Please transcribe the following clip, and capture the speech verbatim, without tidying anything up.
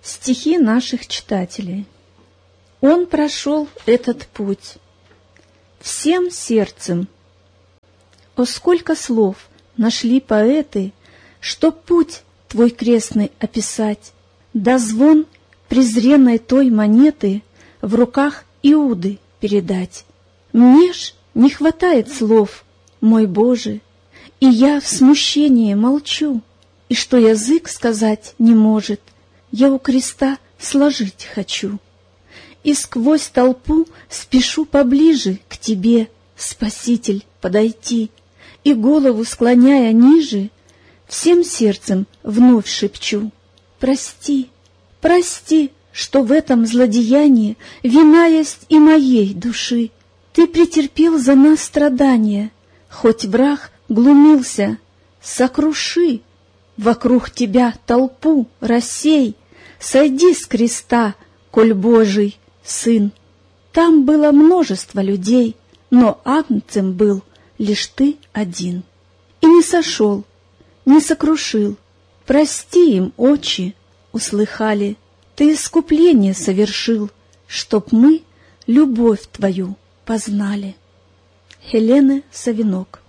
Стихи наших читателей. Он прошел этот путь всем сердцем. О, сколько слов нашли поэты, чтоб путь твой крестный описать, да звон презренной той монеты в руках Иуды передать. Мне ж не хватает слов, мой Боже, и я в смущении молчу, и что язык сказать не может, я у креста сложить хочу. И сквозь толпу спешу поближе к тебе, Спаситель, подойти, и голову склоняя ниже, всем сердцем вновь шепчу: прости, прости, что в этом злодеянии вина есть и моей души. Ты претерпел за нас страдания, хоть враг глумился, сокруши вокруг тебя толпу, рассей, сойди с креста, коль Божий Сын. Там было множество людей, но агнцем был лишь ты один. И не сошел, не сокрушил, прости им, очи, услыхали, ты искупление совершил, чтоб мы любовь твою познали. Хелена Савинок.